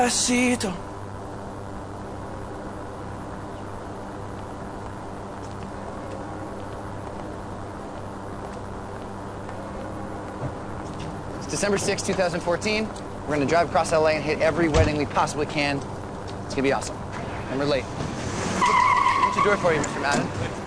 Despacito. It's December 6, 2014. We're gonna drive across LA and hit every wedding we possibly can. It's gonna be awesome. And we're late. What's your door for you, Mr. Madden?